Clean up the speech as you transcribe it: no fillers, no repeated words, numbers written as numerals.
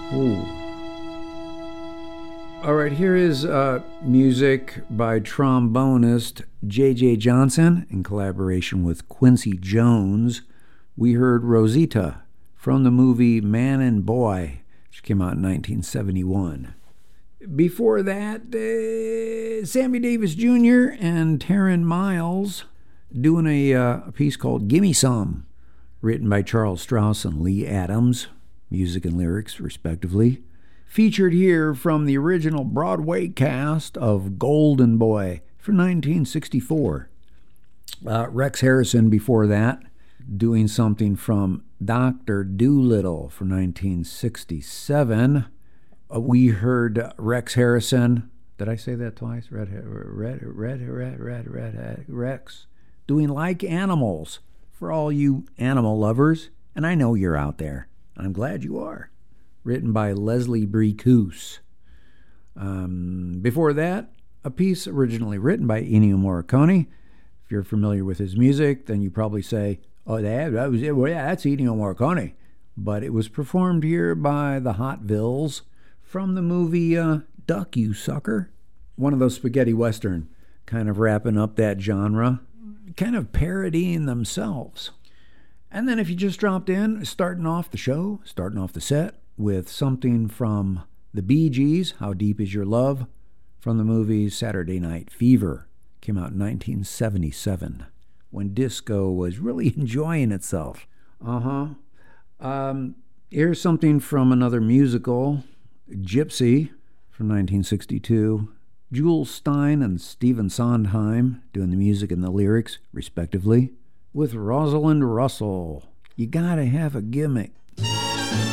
Ooh. All right, here is music by trombonist J.J. Johnson in collaboration with Quincy Jones. We heard Rosita from the movie Man and Boy, which came out in 1971. Before that, Sammy Davis Jr. and Taryn Miles doing a piece called Gimme Some, written by Charles Strauss and Lee Adams, music and lyrics respectively. Featured here from the original Broadway cast of Golden Boy from 1964. Rex Harrison before that, doing something from Dr. Dolittle from 1967. We heard Rex Harrison. Did I say that twice? Rex. Doing Like Animals for all you animal lovers. And I know you're out there. I'm glad you are. Written by Leslie Bricusse. Before that, a piece originally written by Ennio Morricone. If you're familiar with his music, then you probably say, oh, that was it. Well, yeah, that's Ennio Morricone. But it was performed here by the Hotvilles from the movie Duck, You Sucker. One of those spaghetti western, kind of wrapping up that genre, kind of parodying themselves. And then if you just dropped in, starting off the show, starting off the set, with something from the Bee Gees, How Deep Is Your Love, from the movie Saturday Night Fever. Came out in 1977, when disco was really enjoying itself. Here's something from another musical, Gypsy, from 1962. Jules Stein and Stephen Sondheim doing the music and the lyrics, respectively, with Rosalind Russell. You gotta have a gimmick.